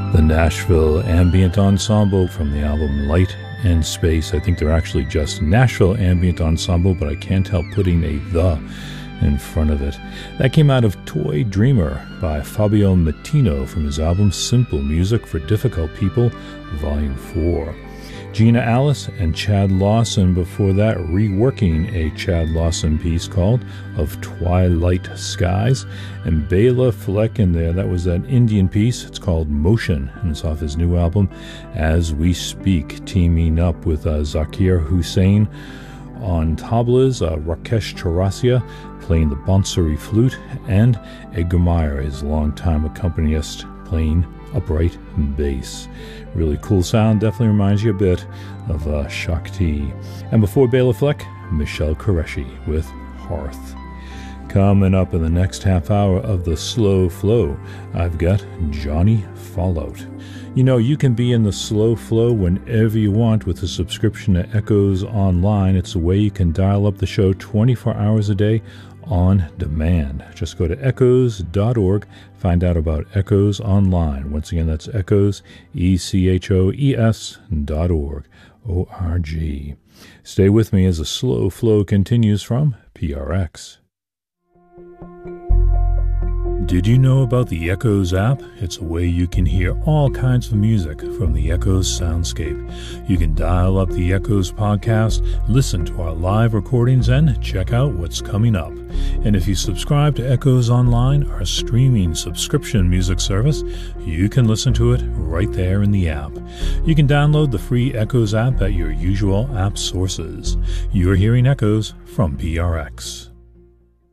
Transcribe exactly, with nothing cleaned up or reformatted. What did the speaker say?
The Nashville Ambient Ensemble from the album Light and Space. I think they're actually just Nashville Ambient Ensemble, but I can't help putting a the in front of it. That came out of Toy Dreamer by Fabio Mattino from his album Simple Music for Difficult People, Volume four. Gina Alice and Chad Lawson before that, reworking a Chad Lawson piece called Of Twilight Skies, and Bela Fleck in there. That was that Indian piece. It's called Motion, and it's off his new album As We Speak, teaming up with uh, Zakir Hussain on tablas, uh, Rakesh Chaurasia playing the Bansuri flute, and Edgar Meyer, his longtime accompanist, playing upright bass. Really cool sound, definitely reminds you a bit of uh, Shakti. And before Bela Fleck, Michelle Qureshi with Hearth. Coming up in the next half hour of the Slow Flow, I've got Johnny Fallout. You know, you can be in the Slow Flow whenever you want with a subscription to Echoes Online. It's a way you can dial up the show twenty-four hours a day on demand. Just go to echoes dot org, find out about Echoes Online. Once again, that's Echoes, E C H O E S dot org, O R G. Stay with me as the Slow Flow continues from P R X. Did you know about the Echoes app? It's a way you can hear all kinds of music from the Echoes soundscape. You can dial up the Echoes podcast, listen to our live recordings, and check out what's coming up. And if you subscribe to Echoes Online, our streaming subscription music service, you can listen to it right there in the app. You can download the free Echoes app at your usual app sources. You're hearing Echoes from P R X.